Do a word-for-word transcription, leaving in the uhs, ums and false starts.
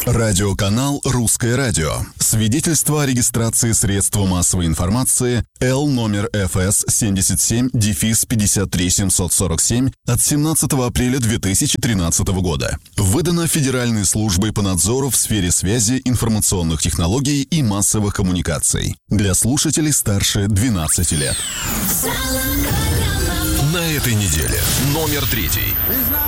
Радиоканал «Русское радио». Свидетельство о регистрации средства массовой информации Л номер эф эс семьдесят семь пятьдесят три семьсот сорок семь от семнадцатого апреля две тысячи тринадцатого года. Выдано Федеральной службой по надзору в сфере связи, информационных технологий и массовых коммуникаций. Для слушателей старше двенадцати лет. На этой неделе номер третий.